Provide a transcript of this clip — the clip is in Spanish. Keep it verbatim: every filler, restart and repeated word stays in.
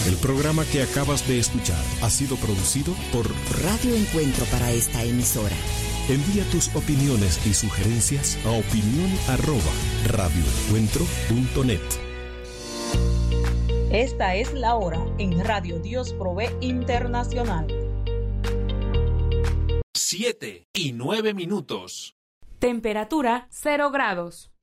El programa que acabas de escuchar ha sido producido por Radio Encuentro para esta emisora. Envía tus opiniones y sugerencias a opinión arroba radioencuentro punto net. Esta es la hora en Radio Dios Provee Internacional. Siete y nueve minutos. Temperatura cero grados.